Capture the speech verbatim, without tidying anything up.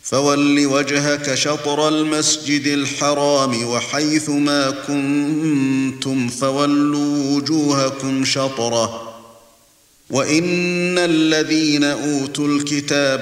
فول وجهك شطر المسجد الحرام وحيث ما كنتم فولوا وجوهكم شطره وإن الذين أوتوا الكتاب